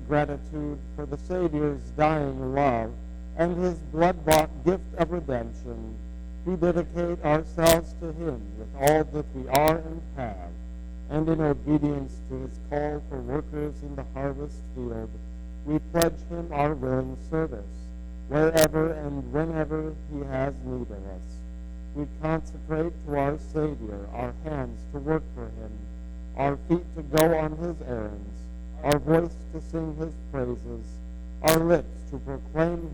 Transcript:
gratitude for the Savior's dying love and his blood-bought gift of redemption, we dedicate ourselves to him with all that we are and have, and in obedience to his call for workers in the harvest field, we pledge him our willing service, wherever and whenever he has need of us. We consecrate to our Savior our hands to work for him, our feet to go on his errands, our voice to sing his praises, our lips to proclaim